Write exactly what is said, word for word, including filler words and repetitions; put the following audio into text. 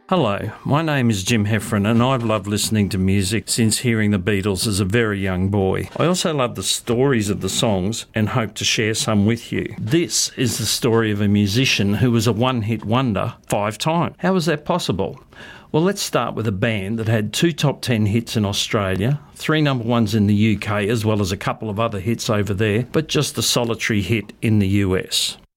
Hello, my name is Jim Heffron and I've loved listening to music since hearing the Beatles as a very young boy. I also love the stories of the songs and hope to share some with you. This is the story of a musician who was a one-hit wonder five times. How was that possible? Well, let's start with a band that had two top ten hits in Australia, three number ones in the U K as well as a couple of other hits over there, but just a solitary hit in the U S.